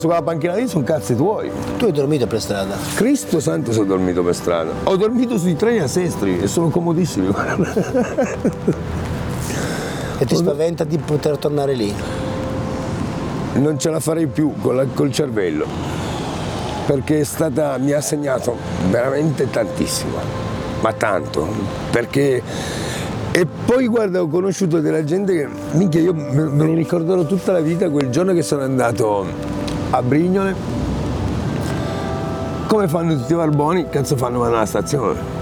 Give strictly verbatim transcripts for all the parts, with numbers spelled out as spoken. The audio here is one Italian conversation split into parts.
con la panchina lì sono cazzi tuoi. Tu hai dormito per strada? Cristo santo, sono dormito per strada. Ho dormito sui treni a Sestri e sono comodissimi. E ti spaventa di poter tornare lì? Non ce la farei più con la, col cervello, perché è stata, mi ha segnato veramente tantissimo, ma tanto, perché e poi guarda, ho conosciuto della gente che, minchia, io me, me lo ricorderò tutta la vita, quel giorno che sono andato a Brignole, come fanno tutti i barboni, cazzo fanno, vanno alla stazione.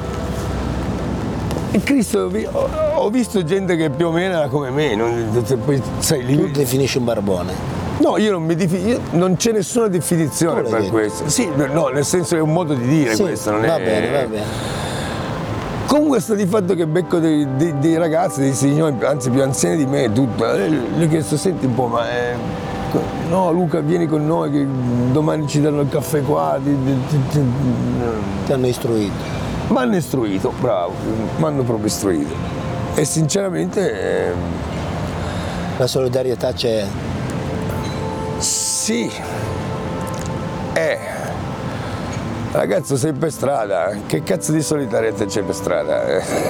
E Cristo, ho, ho visto gente che più o meno era come me, non, poi, sai, lì... Tu definisci un barbone? No, io non mi definisco, non c'è nessuna definizione per detto. Questo. Sì, no, nel senso è un modo di dire sì, questo, non va è... bene, va bene. Comunque sta di fatto che becco dei, dei, dei ragazzi, dei signori, anzi più anziani di me, tutto. Gli ho chiesto, senti un po', ma eh, no Luca, vieni con noi che domani ci danno il caffè qua. Ti, ti, ti, ti hanno istruito? Mi hanno istruito, bravo, mi hanno proprio istruito. E sinceramente... Eh, la solidarietà c'è? Sì. Eh. Ragazzo, sei per strada, che cazzo di solidarietà c'è per strada?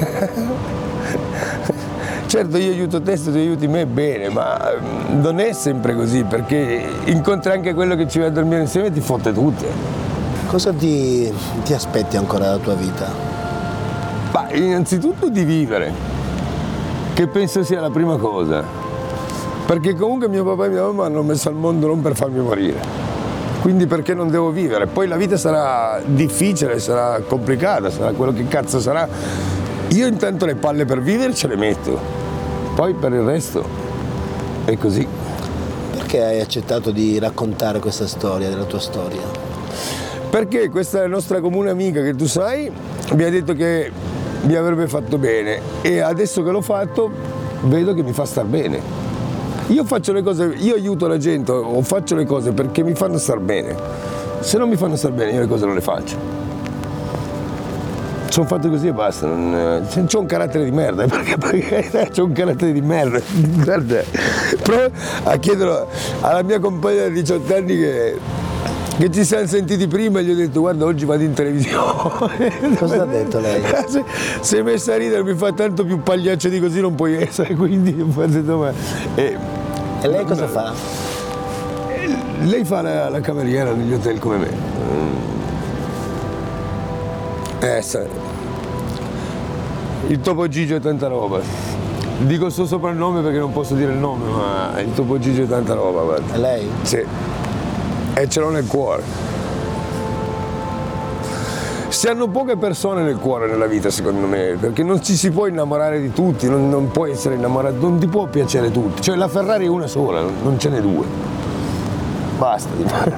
Certo, io aiuto te, se tu aiuti me, bene, ma non è sempre così, perché incontri anche quello che ci va a dormire insieme e ti fotte tutte. Cosa ti, ti aspetti ancora dalla tua vita? Ma innanzitutto di vivere, che penso sia la prima cosa, perché comunque mio papà e mia mamma hanno messo al mondo non per farmi morire, quindi perché non devo vivere? Poi la vita sarà difficile, sarà complicata, sarà quello che cazzo sarà, io intanto le palle per vivere ce le metto, poi per il resto è così. Perché hai accettato di raccontare questa storia, della tua storia? Perché questa nostra comune amica che tu sai mi ha detto che mi avrebbe fatto bene e adesso che l'ho fatto vedo che mi fa star bene. Io faccio le cose, io aiuto la gente o faccio le cose perché mi fanno star bene. Se non mi fanno star bene io le cose non le faccio. Sono fatto così e basta, non, c'ho un carattere di merda, perché, perché c'ho un carattere di merda. Guarda, provo a chiederlo alla mia compagna di diciotto anni che che ci siamo sentiti prima e gli ho detto guarda oggi vado in televisione. Cosa ha detto lei? Se, si è messa a ridere, mi fa tanto più pagliaccio di così non puoi essere, quindi ho detto ma... E, e lei cosa ma, fa? Lei fa la, la cameriera negli hotel come me. Eh, sa, il Topo Gigio è tanta roba. Dico il suo soprannome perché non posso dire il nome, ma il Topo Gigio è tanta roba, guarda. E lei? Sì. E ce l'ho nel cuore. Si hanno poche persone nel cuore nella vita, secondo me, perché non ci si può innamorare di tutti, non, non puoi essere innamorato, non ti può piacere tutti. Cioè la Ferrari è una sola, non ce n'è due. Basta.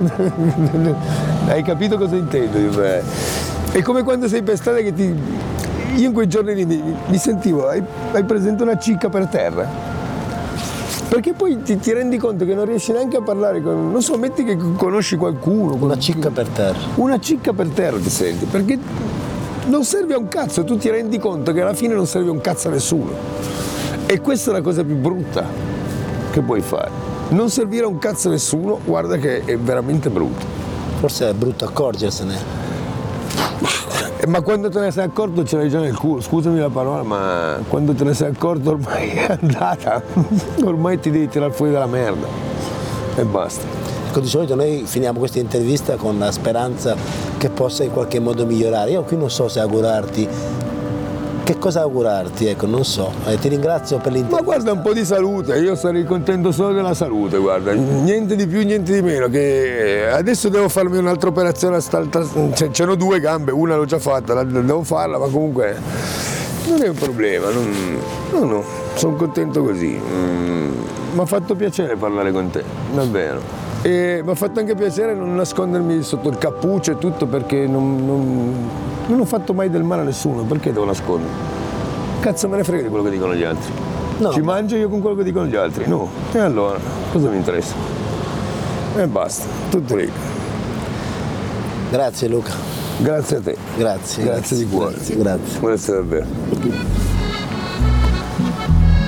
Hai capito cosa intendo? È come quando sei per strada che ti... Io in quei giorni lì mi, mi sentivo, hai, hai presente una cicca per terra? Perché poi ti, ti rendi conto che non riesci neanche a parlare con... Non so, metti che conosci qualcuno. Una cicca per terra. Una cicca per terra ti senti, perché non serve a un cazzo, tu ti rendi conto che alla fine non serve a un cazzo a nessuno. E questa è la cosa più brutta che puoi fare. Non servire a un cazzo a nessuno, guarda che è veramente brutto. Forse è brutto accorgersene. Ma quando te ne sei accorto ce l'hai già nel culo, scusami la parola, ma quando te ne sei accorto ormai è andata, ormai ti devi tirare fuori dalla merda e basta. Ecco, di solito noi finiamo questa intervista con la speranza che possa in qualche modo migliorare. Io qui non so se augurarti, che cosa augurarti, ecco, non so. Eh, ti ringrazio per l'intervista. Ma guarda, un po' di salute, io sarei contento solo della salute, guarda, niente di più, niente di meno, che adesso devo farmi un'altra operazione, cioè, c'erano due gambe, una l'ho già fatta, devo farla, ma comunque non è un problema, non, no, no, sono contento così. Mm, mi ha fatto piacere parlare con te, davvero. E mi ha fatto anche piacere non nascondermi sotto il cappuccio e tutto, perché non, non, non ho fatto mai del male a nessuno, perché devo nascondermi? Cazzo me ne frega di quello che dicono gli altri. No. Ci mangio io con quello che dicono gli altri? No. E allora, cosa mi interessa? E basta, tutto lì. Grazie Luca. Grazie a te. Grazie. Grazie, grazie di cuore. Grazie, grazie. Grazie davvero.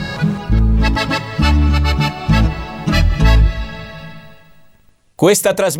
Questa trasmissione